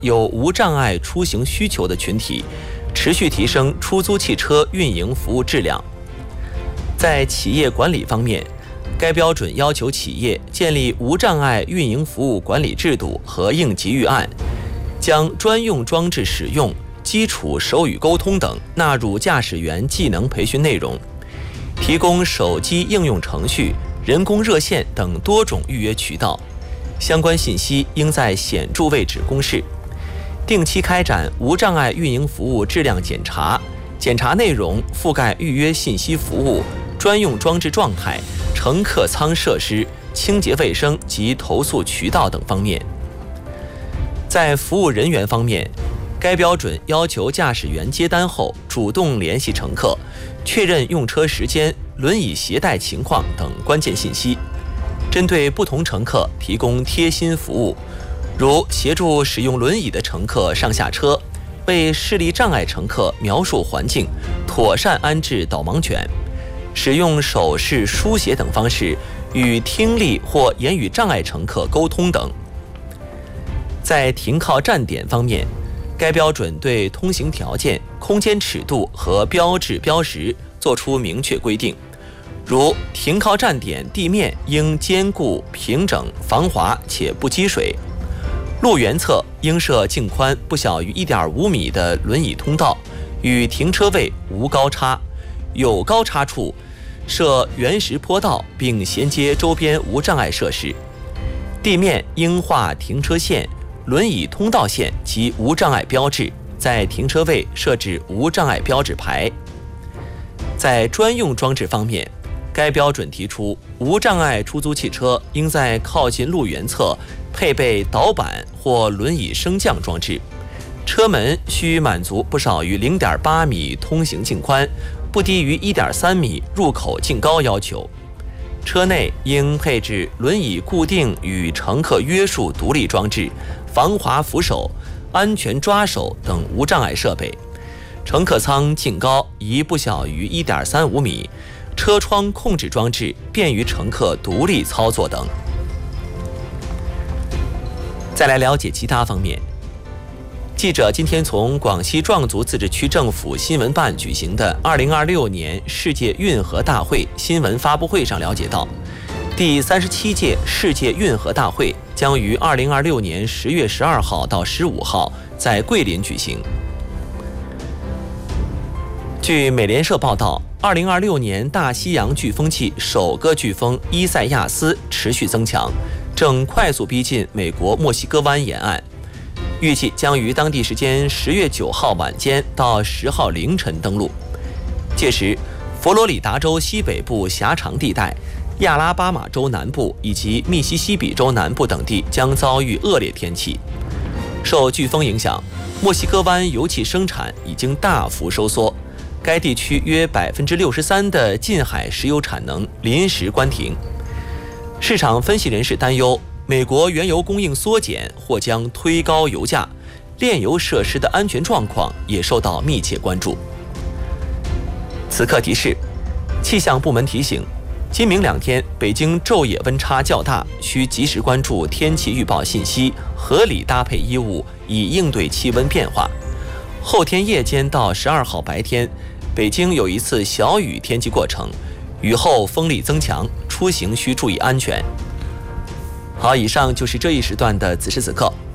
有无障碍出行需求的群体，持续提升出租汽车运营服务质量。在企业管理方面，该标准要求企业建立无障碍运营服务管理制度和应急预案，将专用装置使用、基础手语沟通等纳入驾驶员技能培训内容，提供手机应用程序、人工热线等多种预约渠道，相关信息应在显著位置公示。定期开展无障碍运营服务质量检查，检查内容覆盖预约信息服务、专用装置状态、乘客舱设施、清洁卫生及投诉渠道等方面。在服务人员方面，该标准要求驾驶员接单后主动联系乘客，确认用车时间、轮椅携带情况等关键信息，针对不同乘客提供贴心服务，如协助使用轮椅的乘客上下车，为视力障碍乘客描述环境，妥善安置导盲犬，使用手势、书写等方式与听力或言语障碍乘客沟通等。在停靠站点方面，该标准对通行条件、空间尺度和标志标识作出明确规定，如停靠站点地面应坚固、平整、防滑且不积水，路缘侧应设径宽不小于 1.5 米的轮椅通道，与停车位无高差，有高差处设原石坡道并衔接周边无障碍设施，地面应画停车线、轮椅通道线及无障碍标志，在停车位设置无障碍标志牌。在专用装置方面，该标准提出，无障碍出租汽车应在靠近路缘侧配备导板或轮椅升降装置，车门需满足不少于 0.8 米通行径宽，不低于 1.3 米入口径高要求。车内应配置轮椅固定与乘客约束独立装置、防滑扶手、安全抓手等无障碍设备。乘客舱净高宜不小于 1.35 米，车窗控制装置便于乘客独立操作等。再来了解其他方面。记者今天从广西壮族自治区政府新闻办举行的2026年世界运河大会新闻发布会上了解到，第37届世界运河大会将于2026年10月12号到15号在桂林举行。据美联社报道，2026年大西洋飓风季首个飓风伊塞亚斯持续增强，正快速逼近美国墨西哥湾沿岸，预计将于当地时间10月9号晚间到10号凌晨登陆。届时，佛罗里达州西北部狭长地带、亚拉巴马州南部以及密西西比州南部等地将遭遇恶劣天气。受飓风影响，墨西哥湾油气生产已经大幅收缩，该地区约 63% 的近海石油产能临时关停。市场分析人士担忧，美国原油供应缩减或将推高油价，炼油设施的安全状况也受到密切关注。此刻提示，气象部门提醒，今明2天北京昼夜温差较大，需及时关注天气预报信息，合理搭配衣物以应对气温变化。后天夜间到12号白天，北京有一次小雨天气过程，雨后风力增强，出行需注意安全。好，以上就是这一时段的此时此刻，